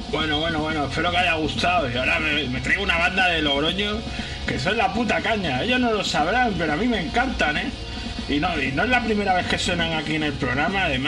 Bueno, espero que haya gustado. Y ahora me traigo una banda de Logroño que son la puta caña. Ellos no lo sabrán, pero a mí me encantan, ¿eh? Y no es la primera vez que suenan aquí en el programa, además.